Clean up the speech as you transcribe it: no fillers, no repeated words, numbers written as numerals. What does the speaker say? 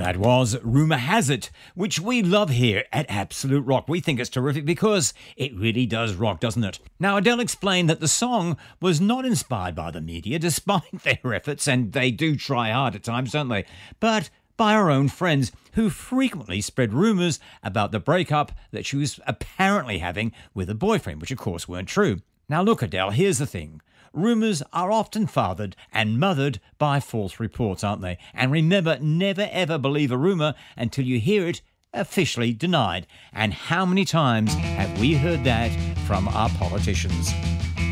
That was Rumour Has It, which we love here at Absolute Rock. We think it's terrific because it really does rock, doesn't it? Now, Adele explained that the song was not inspired by the media, despite their efforts, and they do try hard at times, don't they? But by her own friends, who frequently spread rumours about the breakup that she was apparently having with a boyfriend, which of course weren't true. Now look, Adele, here's the thing. Rumours are often fathered and mothered by false reports, aren't they? And remember, never ever believe a rumour until you hear it officially denied. And how many times have we heard that from our politicians?